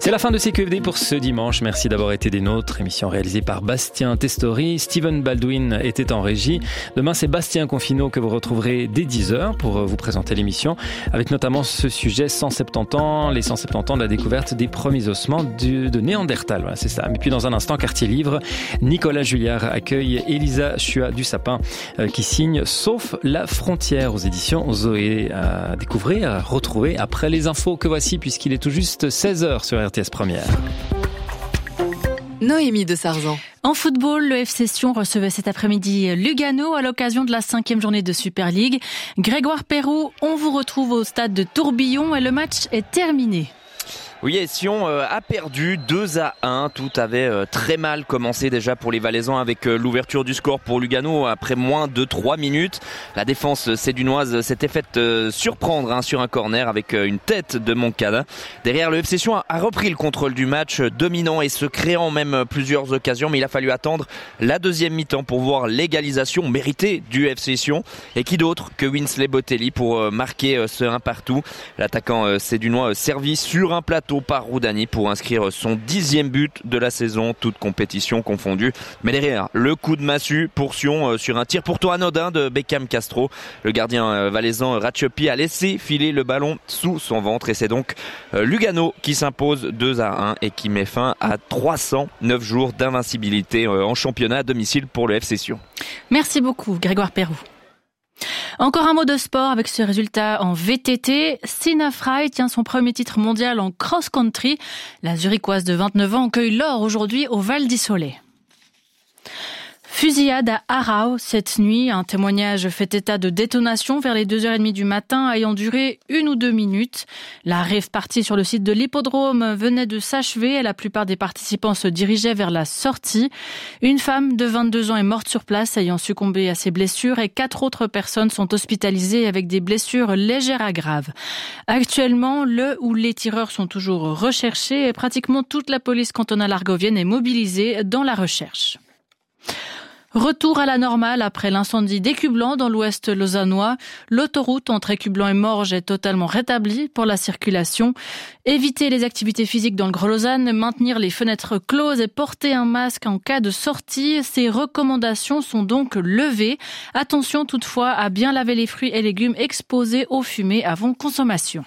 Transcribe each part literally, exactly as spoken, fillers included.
C'est la fin de C Q F D pour ce dimanche. Merci d'avoir été des nôtres. Émission réalisée par Bastien Testori. Steven Baldwin était en régie. Demain, c'est Bastien Confino que vous retrouverez dès dix heures pour vous présenter l'émission, avec notamment ce sujet cent soixante-dix ans, les cent soixante-dix ans de la découverte des premiers ossements de, de Néandertal. Voilà, c'est ça. Mais puis dans un instant, Quartier Livre, Nicolas Julliard accueille Elisa Chua du Sapin euh, qui signe Sauf la frontière aux éditions Zoé, à découvrir, à retrouver après les infos que voici, puisqu'il est tout juste seize heures sur R T S Première. Noémie de Sarzan. En football, le F C Sion recevait cet après-midi Lugano à l'occasion de la cinquième journée de Super League. Grégoire Perroux, on vous retrouve au stade de Tourbillon et le match est terminé. Oui, et Sion euh, a perdu deux à un. Tout avait euh, très mal commencé déjà pour les Valaisans avec euh, l'ouverture du score pour Lugano après moins de trois minutes. La défense sédunoise s'était faite euh, surprendre hein, sur un corner avec euh, une tête de Moncada. Derrière, le F C Sion a, a repris le contrôle du match, euh, dominant et se créant même euh, plusieurs occasions. Mais il a fallu attendre la deuxième mi-temps pour voir l'égalisation méritée du F C Sion. Et qui d'autre que Winsley Botelli pour euh, marquer euh, ce un partout. L'attaquant euh, sédunois euh, servi sur un plateau par Roudani pour inscrire son dixième but de la saison, toute compétition confondue. Mais derrière, le coup de massue pour Sion sur un tir pourtant anodin de Beckham Castro. Le gardien valaisan Ratchopi a laissé filer le ballon sous son ventre et c'est donc Lugano qui s'impose deux à un et qui met fin à trois cent neuf jours d'invincibilité en championnat à domicile pour le F C Sion. Merci beaucoup Grégoire Perroux. Encore un mot de sport avec ce résultat en V T T. Sina Frey tient son premier titre mondial en cross-country. La Zurichoise de vingt-neuf ans accueille l'or aujourd'hui au Val d'Isole. Fusillade à Arau cette nuit. Un témoignage fait état de détonation vers les deux heures trente du matin ayant duré une ou deux minutes. La rave party sur le site de l'hippodrome venait de s'achever et la plupart des participants se dirigeaient vers la sortie. Une femme de vingt-deux ans est morte sur place ayant succombé à ses blessures et quatre autres personnes sont hospitalisées avec des blessures légères à graves. Actuellement, le ou les tireurs sont toujours recherchés et pratiquement toute la police cantonale argovienne est mobilisée dans la recherche. Retour à la normale après l'incendie d'Écublanc dans l'ouest lausannois. L'autoroute entre Écublanc et Morges est totalement rétablie pour la circulation. Éviter les activités physiques dans le Gros Lausanne, maintenir les fenêtres closes et porter un masque en cas de sortie. Ces recommandations sont donc levées. Attention toutefois à bien laver les fruits et légumes exposés aux fumées avant consommation.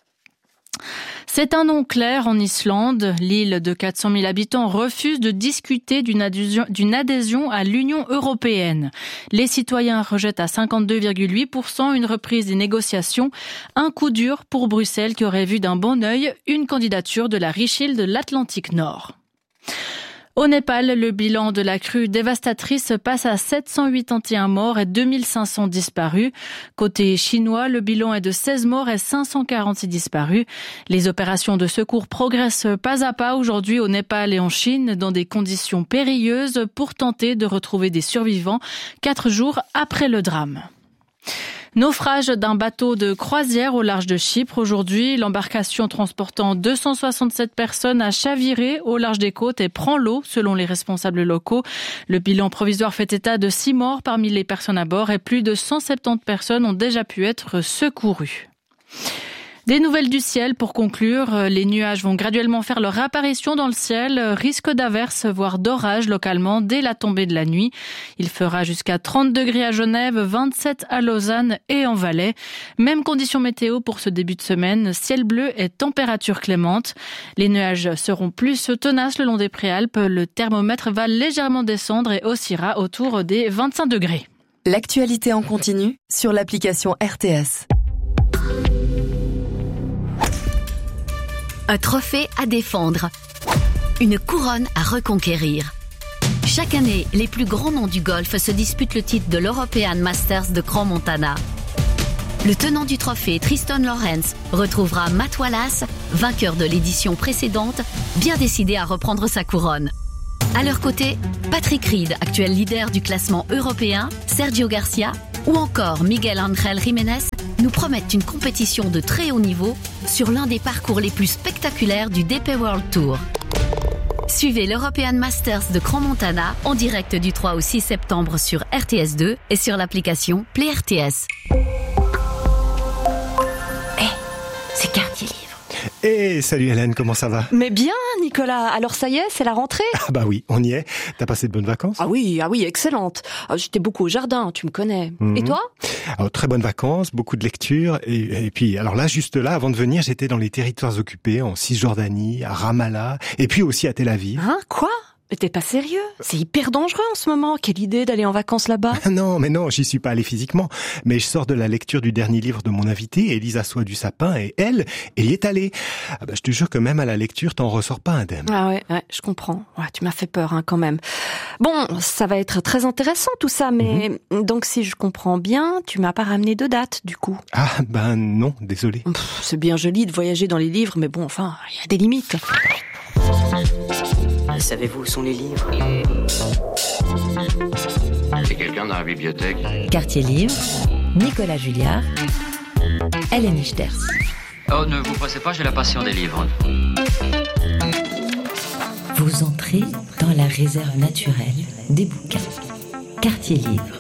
C'est un non clair en Islande. L'île de quatre cent mille habitants refuse de discuter d'une adhésion, d'une adhésion à l'Union européenne. Les citoyens rejettent à cinquante-deux virgule huit pour cent une reprise des négociations. Un coup dur pour Bruxelles qui aurait vu d'un bon œil une candidature de la riche île de l'Atlantique Nord. Au Népal, le bilan de la crue dévastatrice passe à sept cent quatre-vingt-onze morts et deux mille cinq cents disparus. Côté chinois, le bilan est de seize morts et cinq cent quarante-six disparus. Les opérations de secours progressent pas à pas aujourd'hui au Népal et en Chine dans des conditions périlleuses pour tenter de retrouver des survivants quatre jours après le drame. Naufrage d'un bateau de croisière au large de Chypre. Aujourd'hui, l'embarcation transportant deux cent soixante-sept personnes a chaviré au large des côtes et prend l'eau, selon les responsables locaux. Le bilan provisoire fait état de six morts parmi les personnes à bord et plus de cent soixante-dix personnes ont déjà pu être secourues. Des nouvelles du ciel pour conclure. Les nuages vont graduellement faire leur apparition dans le ciel. Risque d'averses, voire d'orage localement dès la tombée de la nuit. Il fera jusqu'à trente degrés à Genève, vingt-sept à Lausanne et en Valais. Même condition météo pour ce début de semaine. Ciel bleu et température clémente. Les nuages seront plus tenaces le long des Préalpes. Le thermomètre va légèrement descendre et oscillera autour des vingt-cinq degrés. L'actualité en continu sur l'application R T S. Un trophée à défendre, une couronne à reconquérir. Chaque année, les plus grands noms du golf se disputent le titre de l'European Masters de Crans-Montana. Le tenant du trophée, Tristan Lawrence, retrouvera Matt Wallace, vainqueur de l'édition précédente, bien décidé à reprendre sa couronne. À leur côté, Patrick Reed, actuel leader du classement européen, Sergio Garcia ou encore Miguel Ángel Jiménez nous promettent une compétition de très haut niveau sur l'un des parcours les plus spectaculaires du D P World Tour. Suivez l'European Masters de Crans-Montana en direct du trois au six septembre sur R T S deux et sur l'application Play R T S. Hey, c'est Quartier Livre. Et salut Hélène, comment ça va? Mais bien Nicolas, alors ça y est, c'est la rentrée? Ah bah oui, on y est. T'as passé de bonnes vacances? Ah oui, ah oui, excellente. J'étais beaucoup au jardin, tu me connais. Mmh. Et toi? Alors, très bonnes vacances, beaucoup de lectures. Et, et puis, alors là, juste là, avant de venir, j'étais dans les territoires occupés, en Cisjordanie, à Ramallah, et puis aussi à Tel Aviv. Hein, quoi? Mais t'es pas sérieux? C'est hyper dangereux en ce moment. Quelle idée d'aller en vacances là-bas? Non, mais non, j'y suis pas allé physiquement. Mais je sors de la lecture du dernier livre de mon invitée, Elisa Soie du Sapin, et elle, elle y est allée. Ah bah, je te jure que même à la lecture, t'en ressors pas indemne. Ah ouais, ouais, je comprends. Ouais, tu m'as fait peur, hein, quand même. Bon, ça va être très intéressant tout ça, mais mm-hmm. donc si je comprends bien, tu m'as pas ramené de date, du coup. Ah ben non, désolé. Pff, c'est bien joli de voyager dans les livres, mais bon, enfin, il y a des limites. Savez-vous où sont les livres? C'est quelqu'un dans la bibliothèque. Quartier Livre, Nicolas Julliard, Hélène Ichters. Oh, ne vous pressez pas, j'ai la passion des livres. Vous entrez dans la réserve naturelle des bouquins. Quartier Livre.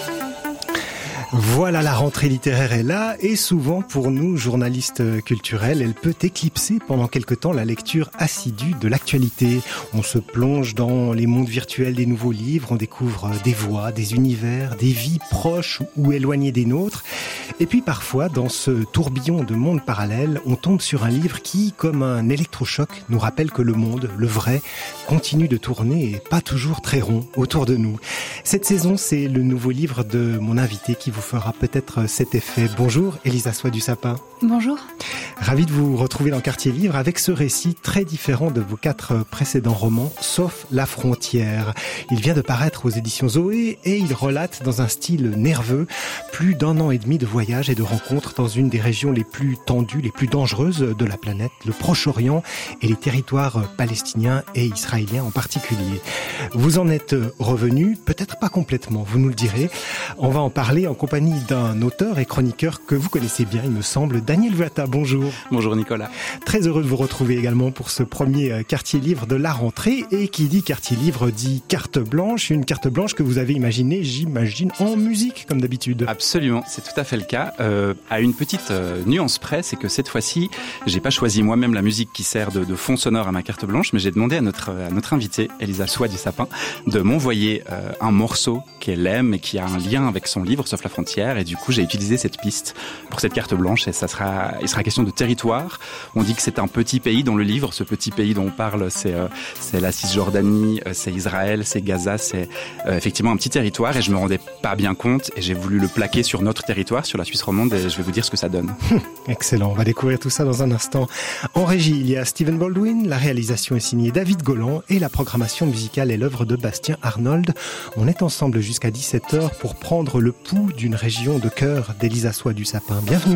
Voilà, la rentrée littéraire est là et souvent pour nous, journalistes culturels, elle peut éclipser pendant quelque temps la lecture assidue de l'actualité. On se plonge dans les mondes virtuels des nouveaux livres, on découvre des voix, des univers, des vies proches ou éloignées des nôtres. Et puis parfois, dans ce tourbillon de mondes parallèles, on tombe sur un livre qui, comme un électrochoc, nous rappelle que le monde, le vrai, continue de tourner et pas toujours très rond autour de nous. Cette saison, c'est le nouveau livre de mon invité qui vous fera peut-être cet effet. Bonjour, Elisa Soie du Sapin. Bonjour. Ravi de vous retrouver dans Quartier Livre avec ce récit très différent de vos quatre précédents romans, sauf La Frontière. Il vient de paraître aux éditions Zoé et il relate dans un style nerveux plus d'un an et demi de voyage et de rencontres dans une des régions les plus tendues, les plus dangereuses de la planète, le Proche-Orient et les territoires palestiniens et israéliens en particulier. Vous en êtes revenu, peut-être pas complètement, vous nous le direz. On va en parler en compagnie d'un auteur et chroniqueur que vous connaissez bien, il me semble, Daniel Vuata. Bonjour. Bonjour Nicolas. Très heureux de vous retrouver également pour ce premier Quartier Livre de la rentrée. Et qui dit Quartier Livre dit carte blanche, une carte blanche que vous avez imaginée, j'imagine, en musique, comme d'habitude. Absolument, c'est tout à fait le cas. Euh, à une petite euh, nuance près, c'est que cette fois-ci, j'ai pas choisi moi-même la musique qui sert de, de fond sonore à ma carte blanche, mais j'ai demandé à notre, à notre invitée, Elisa Soie du Sapin, de m'envoyer euh, un morceau qu'elle aime et qui a un lien avec son livre, sauf La Frontière, et du coup j'ai utilisé cette piste pour cette carte blanche et ça sera, il sera question de territoire. On dit que c'est un petit pays dans le livre, ce petit pays dont on parle c'est, euh, c'est la Cisjordanie, euh, c'est Israël, c'est Gaza, c'est euh, effectivement un petit territoire et je me rendais pas bien compte et j'ai voulu le plaquer sur notre territoire, sur la Suisse romande et je vais vous dire ce que ça donne. Excellent, on va découvrir tout ça dans un instant. En régie, il y a Steven Baldwin, la réalisation est signée David Golland et la programmation musicale est l'œuvre de Bastien Arnold. On est ensemble jusqu'à dix-sept heures pour prendre le pouls d'une région de cœur d'Elisa Soie du Sapin. Bienvenue.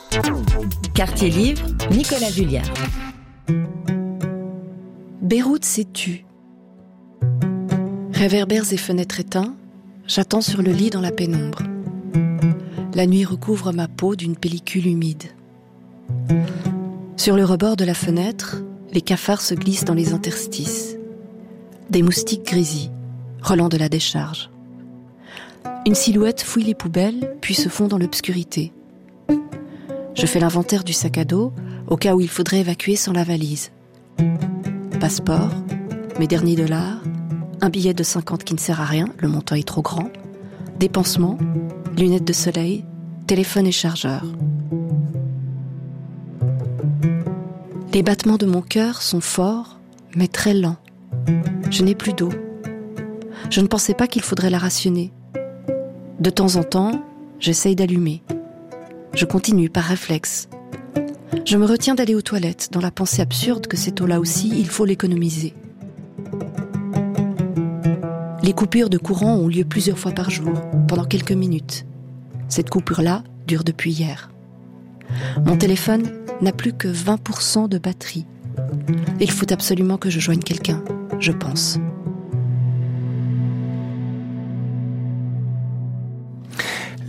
Quartier Livre, Nicolas Julliard. Beyrouth s'est tue. Réverbères et fenêtres éteints, j'attends sur le lit dans la pénombre. La nuit recouvre ma peau d'une pellicule humide. Sur le rebord de la fenêtre, les cafards se glissent dans les interstices. Des moustiques grésillent, relents de la décharge. Une silhouette fouille les poubelles, puis se fond dans l'obscurité. Je fais l'inventaire du sac à dos, au cas où il faudrait évacuer sans la valise. Passeport, mes derniers dollars, un billet de cinquante qui ne sert à rien, le montant est trop grand, des pansements, lunettes de soleil, téléphone et chargeur. Les battements de mon cœur sont forts, mais très lents. Je n'ai plus d'eau. Je ne pensais pas qu'il faudrait la rationner. De temps en temps, j'essaye d'allumer. Je continue par réflexe. Je me retiens d'aller aux toilettes, dans la pensée absurde que cette eau-là aussi, il faut l'économiser. Les coupures de courant ont lieu plusieurs fois par jour, pendant quelques minutes. Cette coupure-là dure depuis hier. Mon téléphone n'a plus que vingt pour cent de batterie. Il faut absolument que je joigne quelqu'un, je pense.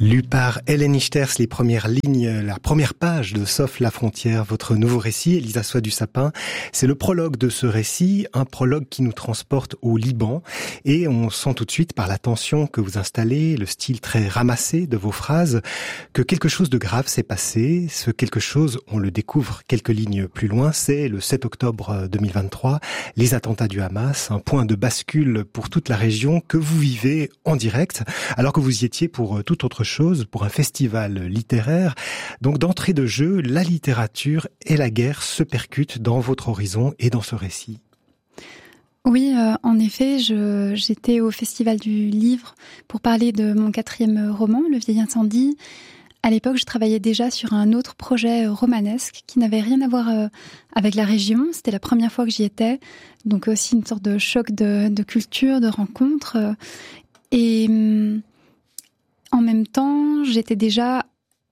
Lu par Hélène Ichters, les premières lignes, la première page de Sauf la frontière, votre nouveau récit, Elisa Soie du Sapin. C'est le prologue de ce récit, un prologue qui nous transporte au Liban. Et on sent tout de suite par la tension que vous installez, le style très ramassé de vos phrases, que quelque chose de grave s'est passé. Ce quelque chose, on le découvre quelques lignes plus loin, c'est le sept octobre deux mille vingt-trois, les attentats du Hamas, un point de bascule pour toute la région que vous vivez en direct, alors que vous y étiez pour toute autre chose, pour un festival littéraire. Donc d'entrée de jeu, la littérature et la guerre se percutent dans votre horizon et dans ce récit. Oui, euh, en effet, je, j'étais au Festival du Livre pour parler de mon quatrième roman, Le Vieil Incendie. À l'époque, je travaillais déjà sur un autre projet romanesque qui n'avait rien à voir euh, avec la région. C'était la première fois que j'y étais, donc aussi une sorte de choc de, de culture, de rencontre. Euh, et hum, en même temps, j'étais déjà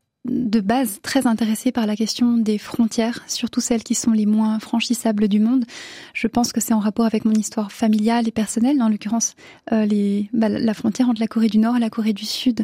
de base très intéressée par la question des frontières, surtout celles qui sont les moins franchissables du monde. Je pense que c'est en rapport avec mon histoire familiale et personnelle, en l'occurrence euh, les, bah, la frontière entre la Corée du Nord et la Corée du Sud.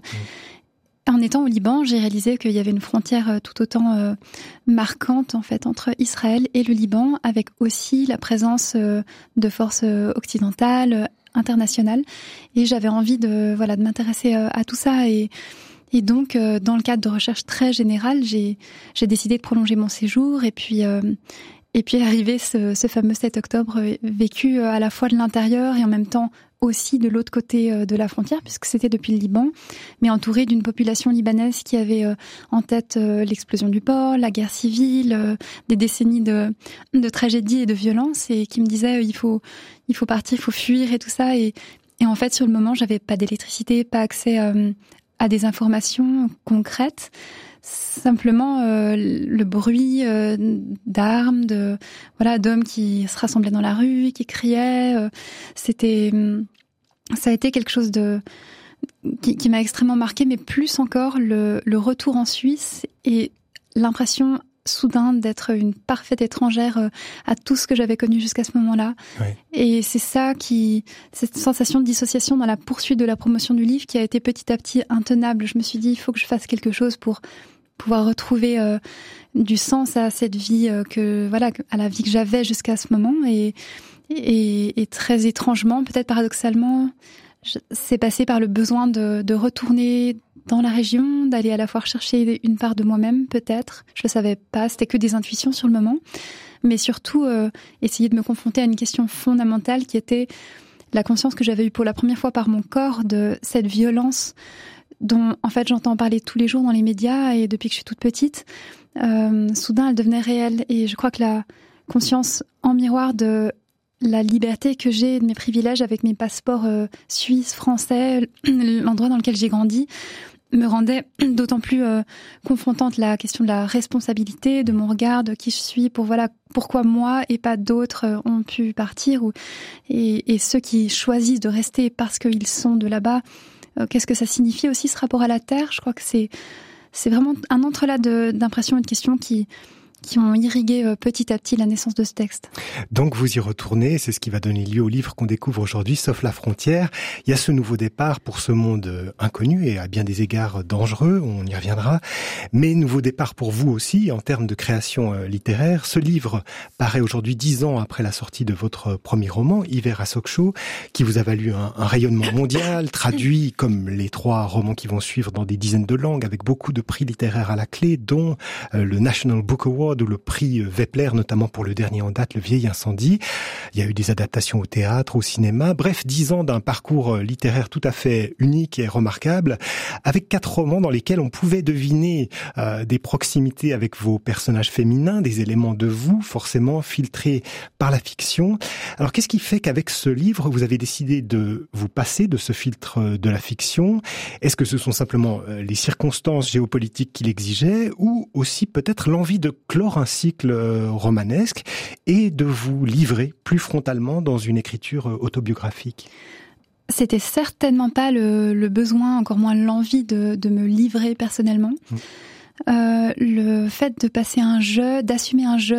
Mmh. En étant au Liban, j'ai réalisé qu'il y avait une frontière tout autant euh, marquante en fait entre Israël et le Liban, avec aussi la présence euh, de forces occidentales, internationales. Et j'avais envie de voilà de m'intéresser euh, à tout ça et Et donc, euh, dans le cadre de recherche très générale, j'ai, j'ai décidé de prolonger mon séjour et puis, euh, et puis arrivé ce, ce fameux sept octobre euh, vécu euh, à la fois de l'intérieur et en même temps aussi de l'autre côté euh, de la frontière, puisque c'était depuis le Liban, mais entouré d'une population libanaise qui avait euh, en tête euh, l'explosion du port, la guerre civile, euh, des décennies de, de tragédies et de violences et qui me disait euh, il faut, il faut partir, il faut fuir et tout ça. Et, et en fait, sur le moment, j'avais pas d'électricité, pas accès euh, à des informations concrètes, simplement euh, le bruit euh, d'armes, de voilà d'hommes qui se rassemblaient dans la rue, qui criaient. Euh, c'était, ça a été quelque chose de qui, qui m'a extrêmement marqué, mais plus encore le, le retour en Suisse et l'impression soudain d'être une parfaite étrangère à tout ce que j'avais connu jusqu'à ce moment-là. Oui. Et c'est ça qui, cette sensation de dissociation dans la poursuite de la promotion du livre qui a été petit à petit intenable. Je me suis dit, il faut que je fasse quelque chose pour pouvoir retrouver euh, du sens à cette vie euh, que, voilà, à la vie que j'avais jusqu'à ce moment. Et, et, et très étrangement, peut-être paradoxalement, c'est passé par le besoin de, de retourner dans la région, d'aller à la fois rechercher une part de moi-même, peut-être. Je le savais pas, c'était que des intuitions sur le moment. Mais surtout, euh, essayer de me confronter à une question fondamentale qui était la conscience que j'avais eue pour la première fois par mon corps de cette violence dont, en fait, j'entends parler tous les jours dans les médias et depuis que je suis toute petite, euh, soudain, elle devenait réelle. Et je crois que la conscience en miroir de la liberté que j'ai, de mes privilèges avec mes passeports euh, suisses, français, l'endroit dans lequel j'ai grandi, me rendait d'autant plus euh, confrontante la question de la responsabilité, de mon regard, de qui je suis, pour voilà pourquoi moi et pas d'autres euh, ont pu partir, ou, et, et ceux qui choisissent de rester parce qu'ils sont de là-bas, euh, qu'est-ce que ça signifie aussi ce rapport à la terre. Je crois que c'est, c'est vraiment un entrelac de, d'impressions et de questions qui... qui ont irrigué petit à petit la naissance de ce texte. Donc vous y retournez, c'est ce qui va donner lieu au livre qu'on découvre aujourd'hui, Sauf la frontière. Il y a ce nouveau départ pour ce monde inconnu et à bien des égards dangereux, on y reviendra, mais nouveau départ pour vous aussi en termes de création littéraire. Ce livre paraît aujourd'hui dix ans après la sortie de votre premier roman, Hiver à Sokcho, qui vous a valu un, un rayonnement mondial, traduit comme les trois romans qui vont suivre dans des dizaines de langues, avec beaucoup de prix littéraires à la clé, dont euh, le National Book Award ou le prix Vepler, notamment pour le dernier en date, Le Vieil Incendie. Il y a eu des adaptations au théâtre, au cinéma. Bref, dix ans d'un parcours littéraire tout à fait unique et remarquable, avec quatre romans dans lesquels on pouvait deviner euh, des proximités avec vos personnages féminins, des éléments de vous, forcément filtrés par la fiction. Alors, qu'est-ce qui fait qu'avec ce livre, vous avez décidé de vous passer de ce filtre de la fiction ? Est-ce que ce sont simplement les circonstances géopolitiques qui l'exigeaient, ou aussi peut-être l'envie de clore un cycle romanesque et de vous livrer plus frontalement dans une écriture autobiographique? C'était certainement pas le, le besoin, encore moins l'envie de, de me livrer personnellement. Mmh. Euh, le fait de passer un jeu, d'assumer un jeu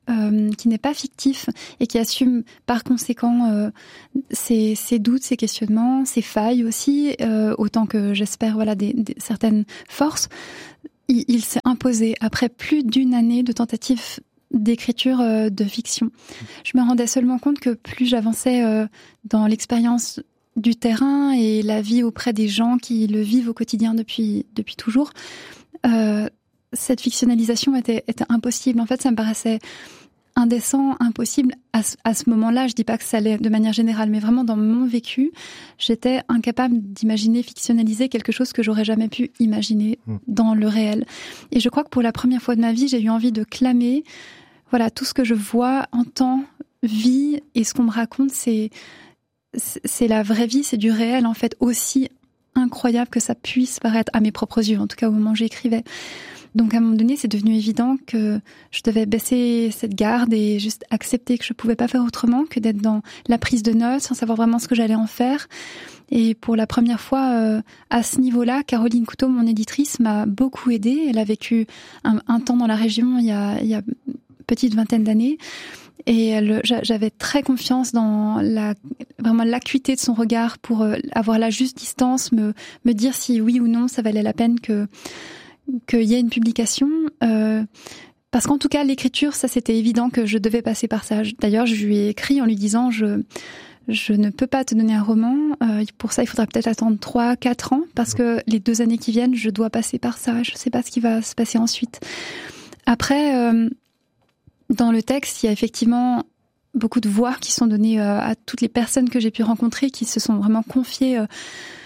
euh, qui n'est pas fictif et qui assume par conséquent euh, ses, ses doutes, ses questionnements, ses failles aussi, euh, autant que j'espère voilà des, des certaines forces. Il, il s'est imposé après plus d'une année de tentatives d'écriture euh, de fiction. Je me rendais seulement compte que plus j'avançais euh, dans l'expérience du terrain et la vie auprès des gens qui le vivent au quotidien depuis depuis toujours, euh, cette fictionnalisation était, était impossible. En fait, ça me paraissait indécent, impossible à ce, à ce moment-là. Je dis pas que ça allait de manière générale, mais vraiment dans mon vécu, j'étais incapable d'imaginer fictionnaliser quelque chose que j'aurais jamais pu imaginer dans le réel. Et je crois que pour la première fois de ma vie, j'ai eu envie de clamer, voilà, tout ce que je vois, entends, vis, et ce qu'on me raconte, c'est c'est la vraie vie, c'est du réel en fait, aussi incroyable que ça puisse paraître à mes propres yeux, en tout cas au moment où j'écrivais. Donc à un moment donné, c'est devenu évident que je devais baisser cette garde et juste accepter que je pouvais pas faire autrement que d'être dans la prise de notes sans savoir vraiment ce que j'allais en faire. Et pour la première fois, euh, à ce niveau-là, Caroline Couteau, mon éditrice, m'a beaucoup aidée. Elle a vécu un, un temps dans la région il y a, il y a une petite vingtaine d'années. Et elle, j'avais très confiance dans la, vraiment l'acuité de son regard pour euh, avoir la juste distance, me, me dire si oui ou non ça valait la peine que qu'il y ait une publication. Euh, parce qu'en tout cas, l'écriture, ça c'était évident que je devais passer par ça. D'ailleurs, je lui ai écrit en lui disant je je ne peux pas te donner un roman. Euh, pour ça, il faudra peut-être attendre trois, quatre ans parce que les deux années qui viennent, je dois passer par ça. Je ne sais pas ce qui va se passer ensuite. Après. Euh, Dans le texte, il y a effectivement beaucoup de voix qui sont données euh, à toutes les personnes que j'ai pu rencontrer, qui se sont vraiment confiées, euh,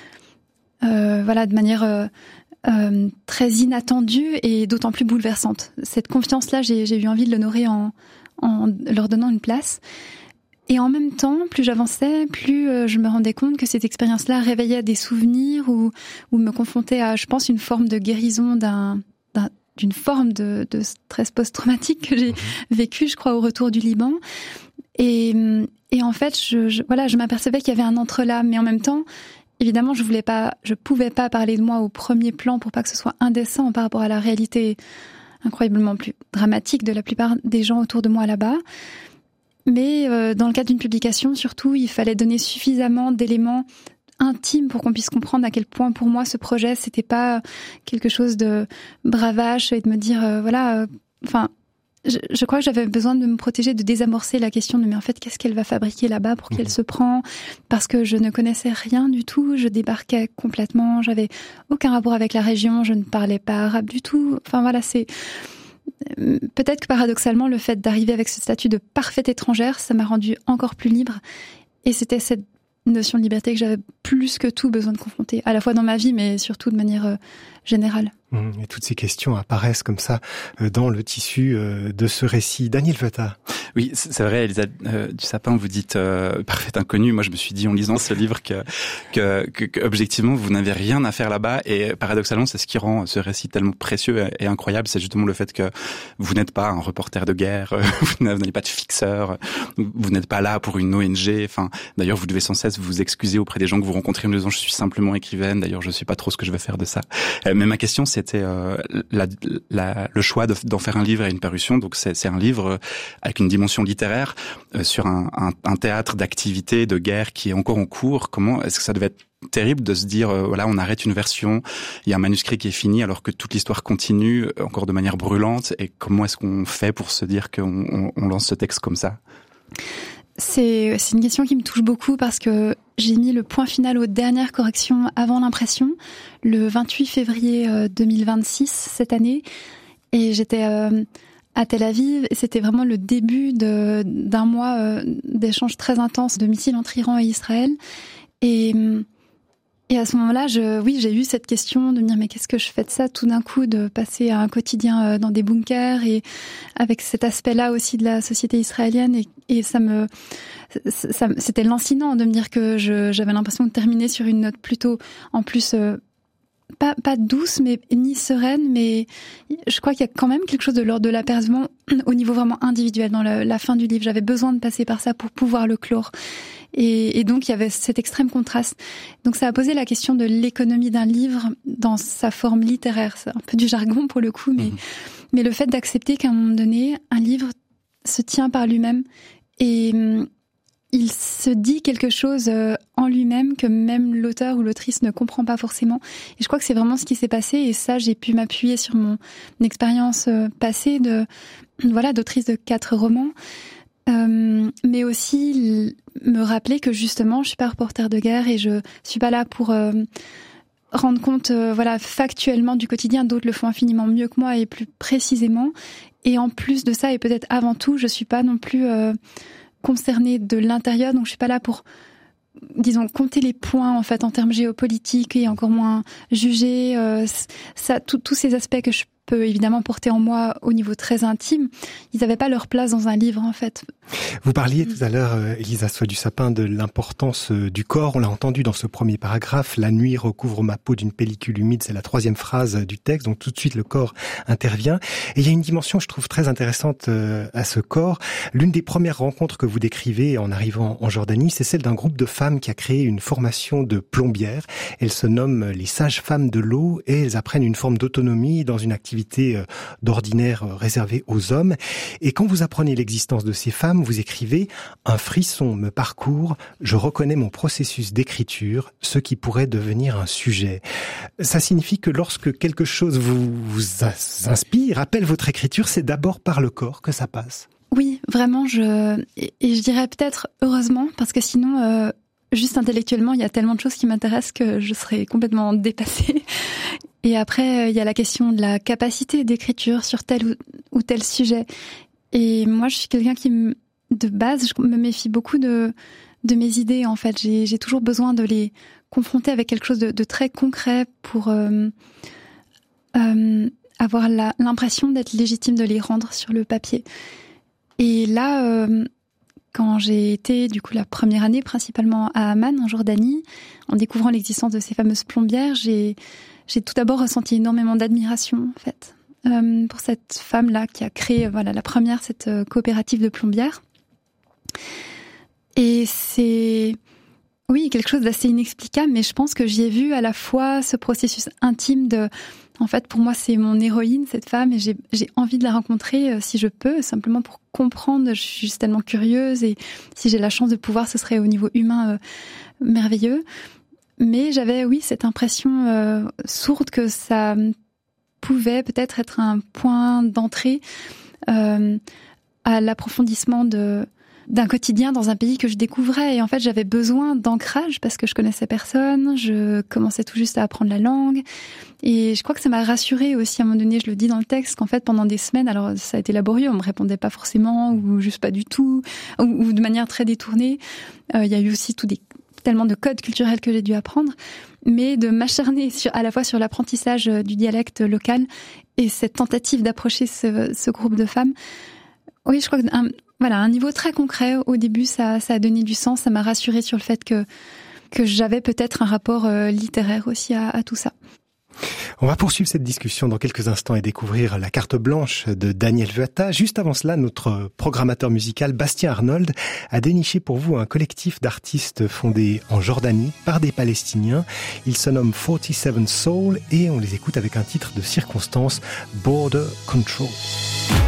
euh, voilà, de manière euh, euh, très inattendue et d'autant plus bouleversante. Cette confiance-là, j'ai, j'ai eu envie de l'honorer en, en leur donnant une place. Et en même temps, plus j'avançais, plus euh, je me rendais compte que cette expérience-là réveillait des souvenirs ou, ou me confrontait à, je pense, une forme de guérison d'un, d'un d'une forme de, de stress post-traumatique que j'ai vécu, je crois, au retour du Liban. Et, et en fait, je, je, voilà, je m'apercevais qu'il y avait un entre-là, mais en même temps, évidemment, je voulais pas, je pouvais pas parler de moi au premier plan pour pas que ce soit indécent par rapport à la réalité incroyablement plus dramatique de la plupart des gens autour de moi là-bas. Mais euh, dans le cadre d'une publication, surtout, il fallait donner suffisamment d'éléments intime pour qu'on puisse comprendre à quel point pour moi ce projet c'était pas quelque chose de bravache et de me dire euh, voilà enfin euh, je, je crois que j'avais besoin de me protéger, de désamorcer la question de mais en fait qu'est-ce qu'elle va fabriquer là-bas, pour qui elle se prend, parce que je ne connaissais rien du tout, je débarquais complètement, j'avais aucun rapport avec la région, je ne parlais pas arabe du tout, enfin voilà, c'est peut-être que paradoxalement le fait d'arriver avec ce statut de parfaite étrangère, ça m'a rendue encore plus libre, et c'était cette notion de liberté que j'avais plus que tout besoin de confronter, à la fois dans ma vie, mais surtout de manière euh, générale. Et toutes ces questions apparaissent comme ça euh, dans le tissu euh, de ce récit. Daniel Veta. Oui, c'est vrai, Elisa euh, du Sapin, vous dites euh, parfait inconnu. Moi, je me suis dit en lisant ce livre que, que, que, que objectivement, vous n'avez rien à faire là-bas. Et paradoxalement, c'est ce qui rend ce récit tellement précieux et, et incroyable. C'est justement le fait que vous n'êtes pas un reporter de guerre, vous n'avez pas de fixeur, vous n'êtes pas là pour une O N G. Enfin, d'ailleurs, vous devez sans cesse vous excuser auprès des gens que vous rencontrez en disant je suis simplement écrivaine. D'ailleurs, je sais pas trop ce que je vais faire de ça. Euh, mais ma question, c'était euh, la, la, le choix de, d'en faire un livre et une parution. Donc, c'est, c'est un livre avec une dimension littéraire euh, sur un, un, un théâtre d'activité, de guerre qui est encore en cours. Comment est-ce que ça devait être terrible de se dire euh, voilà, on arrête une version, il y a un manuscrit qui est fini alors que toute l'histoire continue euh, encore de manière brûlante, et comment est-ce qu'on fait pour se dire qu'on on, on lance ce texte comme ça? C'est, c'est une question qui me touche beaucoup parce que j'ai mis le point final aux dernières corrections avant l'impression, le vingt-huit février deux mille vingt-six, cette année, et j'étais euh, à Tel Aviv, et c'était vraiment le début de, d'un mois euh, d'échanges très intenses de missiles entre Iran et Israël. Et, et à ce moment-là, je, oui, j'ai eu cette question de me dire mais qu'est-ce que je fais de ça tout d'un coup, de passer à un quotidien dans des bunkers et avec cet aspect-là aussi de la société israélienne, et, et ça me, ça, c'était lancinant de me dire que je, j'avais l'impression de terminer sur une note plutôt, en plus, euh, pas, pas douce, mais ni sereine, mais je crois qu'il y a quand même quelque chose de l'ordre de l'apaisement au niveau vraiment individuel dans la, la fin du livre. J'avais besoin de passer par ça pour pouvoir le clore. Et, et donc, il y avait cet extrême contraste. Donc, ça a posé la question de l'économie d'un livre dans sa forme littéraire. C'est un peu du jargon pour le coup, mais, mmh. mais le fait d'accepter qu'à un moment donné, un livre se tient par lui-même et hum, il se dit quelque chose euh, en lui-même que même l'auteur ou l'autrice ne comprend pas forcément. Et je crois que c'est vraiment ce qui s'est passé. Et ça, j'ai pu m'appuyer sur mon expérience euh, passée de, voilà, d'autrice de quatre romans. Euh, mais aussi l- me rappeler que justement, je suis pas reporter de guerre et je suis pas là pour euh, rendre compte, euh, voilà, factuellement du quotidien. D'autres le font infiniment mieux que moi et plus précisément. Et en plus de ça, et peut-être avant tout, je suis pas non plus euh, concernée de l'intérieur, donc je suis pas là pour, disons, compter les points en fait en termes géopolitiques et encore moins juger euh, ça, tous ces aspects que je peux évidemment porter en moi au niveau très intime. Ils n'avaient pas leur place dans un livre en fait. Vous parliez tout à l'heure, Elisa Soie du Sapin, de l'importance du corps. On l'a entendu dans ce premier paragraphe. La nuit recouvre ma peau d'une pellicule humide. C'est la troisième phrase du texte. Donc tout de suite, le corps intervient. Et il y a une dimension, je trouve, très intéressante à ce corps. L'une des premières rencontres que vous décrivez en arrivant en Jordanie, c'est celle d'un groupe de femmes qui a créé une formation de plombières. Elles se nomment les sages-femmes de l'eau et elles apprennent une forme d'autonomie dans une activité d'ordinaire réservée aux hommes. Et quand vous apprenez l'existence de ces femmes, vous écrivez « Un frisson me parcourt, je reconnais mon processus d'écriture, ce qui pourrait devenir un sujet ». Ça signifie que lorsque quelque chose vous, vous inspire, appelle votre écriture, c'est d'abord par le corps que ça passe. Oui, vraiment, je et, et je dirais peut-être heureusement, parce que sinon, euh, juste intellectuellement, il y a tellement de choses qui m'intéressent que je serais complètement dépassée. Et après, il y a la question de la capacité d'écriture sur tel ou, ou tel sujet. Et moi, je suis quelqu'un qui, de base, je me méfie beaucoup de, de mes idées, en fait. J'ai, j'ai toujours besoin de les confronter avec quelque chose de, de très concret pour euh, euh, avoir la, l'impression d'être légitime de les rendre sur le papier. Et là, euh, quand j'ai été, du coup, la première année, principalement à Amman, en Jordanie, en découvrant l'existence de ces fameuses plombières, j'ai, j'ai tout d'abord ressenti énormément d'admiration, en fait, euh, pour cette femme-là qui a créé, voilà, la première, cette euh, coopérative de plombières. Et c'est, oui, quelque chose d'assez inexplicable, mais je pense que j'y ai vu à la fois ce processus intime de, en fait, pour moi, c'est mon héroïne, cette femme, et j'ai, j'ai envie de la rencontrer euh, si je peux, simplement pour comprendre. Je suis juste tellement curieuse, et si j'ai la chance de pouvoir, ce serait au niveau humain euh, merveilleux. Mais j'avais, oui, cette impression euh, sourde que ça pouvait peut-être être un point d'entrée euh, à l'approfondissement de d'un quotidien dans un pays que je découvrais. Et en fait, j'avais besoin d'ancrage parce que je connaissais personne, je commençais tout juste à apprendre la langue. Et je crois que ça m'a rassurée aussi à un moment donné, je le dis dans le texte, qu'en fait, pendant des semaines, alors ça a été laborieux, on me répondait pas forcément ou juste pas du tout, ou, ou de manière très détournée. Euh, il y a eu aussi tout des, tellement de codes culturels que j'ai dû apprendre, mais de m'acharner sur, à la fois sur l'apprentissage du dialecte local et cette tentative d'approcher ce, ce groupe de femmes. Oui, je crois que un, voilà, un niveau très concret. Au début, ça, ça a donné du sens. Ça m'a rassurée sur le fait que que j'avais peut-être un rapport euh, littéraire aussi à, à tout ça. On va poursuivre cette discussion dans quelques instants et découvrir la carte blanche de Daniel Vuata. Juste avant cela, notre programmateur musical Bastien Arnold a déniché pour vous un collectif d'artistes fondé en Jordanie par des Palestiniens. Ils se nomment forty-seven Soul et on les écoute avec un titre de circonstance, Border Control.